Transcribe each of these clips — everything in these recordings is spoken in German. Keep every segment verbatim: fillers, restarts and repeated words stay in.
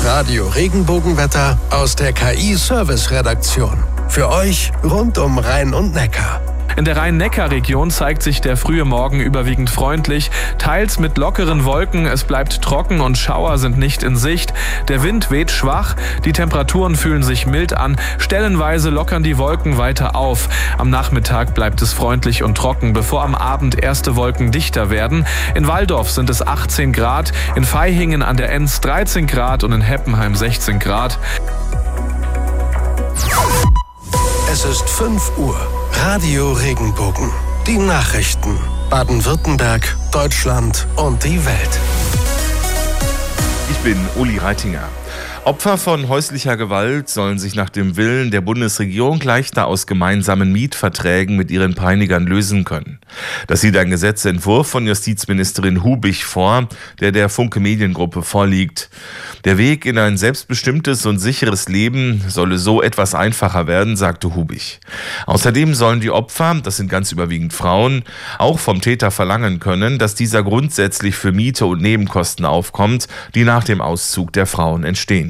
Das Radio-Regenbogenwetter aus der K I-Service-Redaktion. Für euch rund um Rhein und Neckar. In der Rhein-Neckar-Region zeigt sich der frühe Morgen überwiegend freundlich, teils mit lockeren Wolken, es bleibt trocken und Schauer sind nicht in Sicht. Der Wind weht schwach, die Temperaturen fühlen sich mild an, stellenweise lockern die Wolken weiter auf. Am Nachmittag bleibt es freundlich und trocken, bevor am Abend erste Wolken dichter werden. In Walldorf sind es achtzehn Grad, in Vaihingen an der Enz dreizehn Grad und in Heppenheim sechzehn Grad. Es ist fünf Uhr. Radio Regenbogen. Die Nachrichten. Baden-Württemberg, Deutschland und die Welt. Ich bin Uli Reitinger. Opfer von häuslicher Gewalt sollen sich nach dem Willen der Bundesregierung leichter aus gemeinsamen Mietverträgen mit ihren Peinigern lösen können. Das sieht ein Gesetzentwurf von Justizministerin Hubich vor, der der Funke Mediengruppe vorliegt. Der Weg in ein selbstbestimmtes und sicheres Leben solle so etwas einfacher werden, sagte Hubich. Außerdem sollen die Opfer, das sind ganz überwiegend Frauen, auch vom Täter verlangen können, dass dieser grundsätzlich für Miete und Nebenkosten aufkommt, die nach dem Auszug der Frauen entstehen.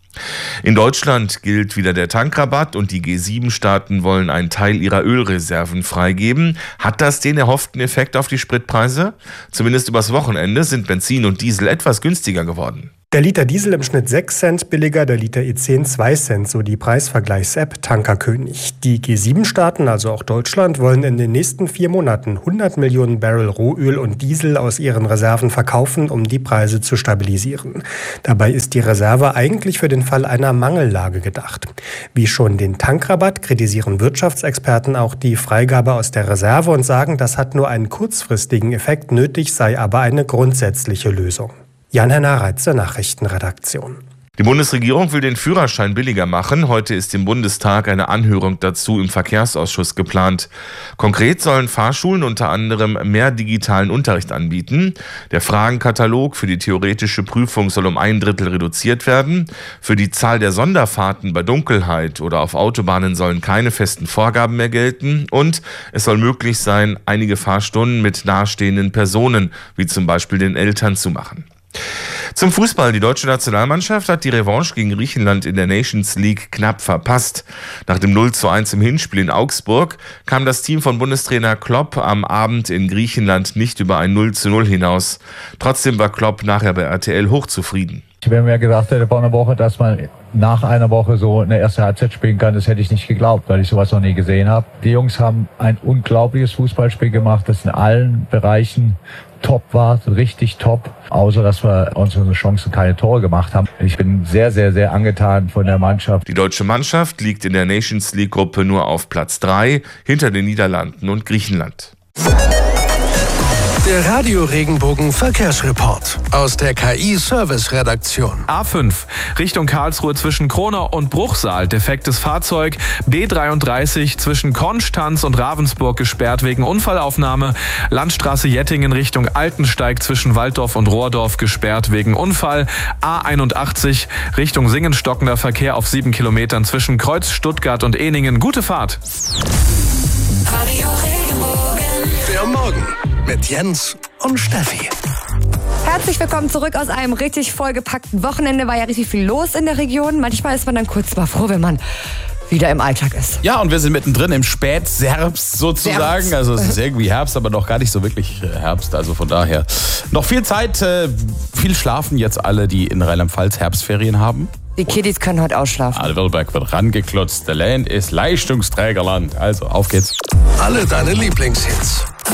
In Deutschland gilt wieder der Tankrabatt und die G sieben Staaten wollen einen Teil ihrer Ölreserven freigeben. Hat das den erhofften Effekt auf die Spritpreise? Zumindest übers Wochenende sind Benzin und Diesel etwas günstiger geworden. Der Liter Diesel im Schnitt sechs Cent billiger, der Liter E zehn zwei Cent, so die Preisvergleichs-App Tankerkönig. Die G sieben Staaten, also auch Deutschland, wollen in den nächsten vier Monaten hundert Millionen Barrel Rohöl und Diesel aus ihren Reserven verkaufen, um die Preise zu stabilisieren. Dabei ist die Reserve eigentlich für den Fall einer Mangellage gedacht. Wie schon den Tankrabatt kritisieren Wirtschaftsexperten auch die Freigabe aus der Reserve und sagen, das hat nur einen kurzfristigen Effekt, nötig sei aber eine grundsätzliche Lösung. Jan-Henner Reitze, Nachrichtenredaktion. Die Bundesregierung will den Führerschein billiger machen. Heute ist im Bundestag eine Anhörung dazu im Verkehrsausschuss geplant. Konkret sollen Fahrschulen unter anderem mehr digitalen Unterricht anbieten. Der Fragenkatalog für die theoretische Prüfung soll um ein Drittel reduziert werden. Für die Zahl der Sonderfahrten bei Dunkelheit oder auf Autobahnen sollen keine festen Vorgaben mehr gelten. Und es soll möglich sein, einige Fahrstunden mit nahestehenden Personen, wie zum Beispiel den Eltern, zu machen. Zum Fußball. Die deutsche Nationalmannschaft hat die Revanche gegen Griechenland in der Nations League knapp verpasst. Nach dem null zu eins im Hinspiel in Augsburg kam das Team von Bundestrainer Klopp am Abend in Griechenland nicht über ein null zu null hinaus. Trotzdem war Klopp nachher bei R T L hochzufrieden. Wenn mir gesagt hätte vor einer Woche, dass man nach einer Woche so eine erste Halbzeit spielen kann, das hätte ich nicht geglaubt, weil ich sowas noch nie gesehen habe. Die Jungs haben ein unglaubliches Fußballspiel gemacht, das in allen Bereichen top war, richtig top, außer dass wir unsere Chancen keine Tore gemacht haben. Ich bin sehr, sehr, sehr angetan von der Mannschaft. Die deutsche Mannschaft liegt in der Nations League Gruppe nur auf Platz drei, hinter den Niederlanden und Griechenland. Der Radio-Regenbogen Verkehrsreport aus der K I-Service-Redaktion. A fünf, Richtung Karlsruhe zwischen Kronau und Bruchsal, defektes Fahrzeug. B dreiunddreißig zwischen Konstanz und Ravensburg gesperrt wegen Unfallaufnahme. Landstraße Jettingen Richtung Altensteig zwischen Walddorf und Rohrdorf gesperrt wegen Unfall. A einundachtzig Richtung Singen-stockender Verkehr auf sieben Kilometern zwischen Kreuz, Stuttgart und Ehningen. Gute Fahrt. Radio Regenbogen. Der Morgen mit Jens und Steffi. Herzlich willkommen zurück aus einem richtig vollgepackten Wochenende. War ja richtig viel los in der Region. Manchmal ist man dann kurz mal froh, wenn man wieder im Alltag ist. Ja, und wir sind mittendrin im Spätserbst sozusagen. Herbst. Also es ist irgendwie Herbst, aber noch gar nicht so wirklich Herbst. Also von daher noch viel Zeit, äh, viel schlafen jetzt alle, die in Rheinland-Pfalz Herbstferien haben. Die Kiddies können heute ausschlafen. Adelberg wird rangeklotzt. Der Land ist Leistungsträgerland. Also auf geht's. Alle deine Lieblingshits.